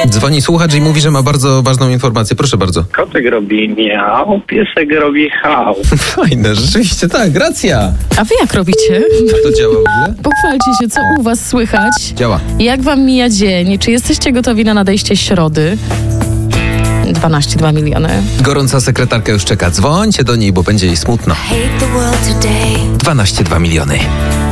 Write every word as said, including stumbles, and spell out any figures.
Dzwoni słuchacz i mówi, że ma bardzo ważną informację. Proszę bardzo. Kotek robi miał, piesek robi hał. Fajne, rzeczywiście tak, racja. A wy jak robicie? A to działa w ogóle? Pochwalcie się, co u was słychać. Działa. Jak wam mija dzień? Czy jesteście gotowi na nadejście środy? dwanaście przecinek dwa miliony. Gorąca sekretarka już czeka. Dzwońcie do niej, bo będzie jej smutno. dwanaście przecinek dwa miliony.